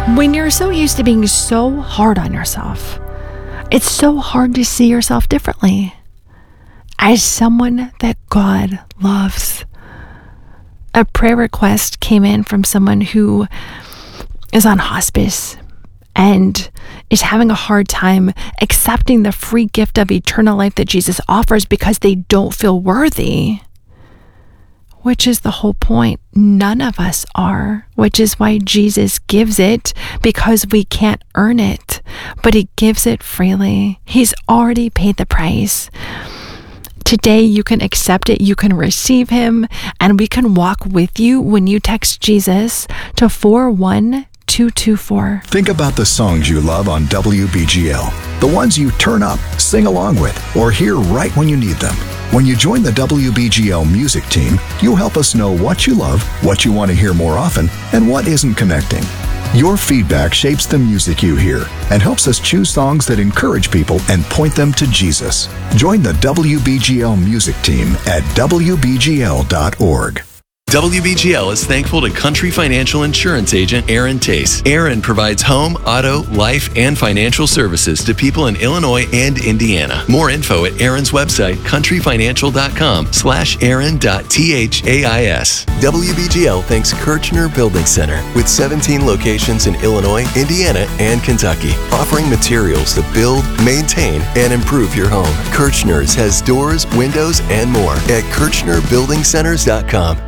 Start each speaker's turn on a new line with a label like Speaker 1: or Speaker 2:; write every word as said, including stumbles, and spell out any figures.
Speaker 1: When you're so used to being so hard on yourself, it's so hard to see yourself differently as someone that God loves. A prayer request came in from someone who is on hospice and is having a hard time accepting the free gift of eternal life that Jesus offers because they don't feel worthy. Which is the whole point. None of us are, which is why Jesus gives it, because we can't earn it, but he gives it freely. He's already paid the price. Today, you can accept it, you can receive him, and we can walk with you when you text Jesus to four one two two four.
Speaker 2: Think about the songs you love on W B G L, the ones you turn up, sing along with, or hear right when you need them. When you join the W B G L music team, you'll help us know what you love, what you want to hear more often, and what isn't connecting. Your feedback shapes the music you hear and helps us choose songs that encourage people and point them to Jesus. Join the W B G L music team at W B G L dot org.
Speaker 3: W B G L is thankful to Country Financial Insurance Agent Aaron Tace. Aaron provides home, auto, life, and financial services to people in Illinois and Indiana. More info at Aaron's website, country financial dot com slash aaron dot thais. W B G L thanks Kirchner Building Center with seventeen locations in Illinois, Indiana, and Kentucky, offering materials to build, maintain, and improve your home. Kirchner's has doors, windows, and more at kirchner building centers dot com.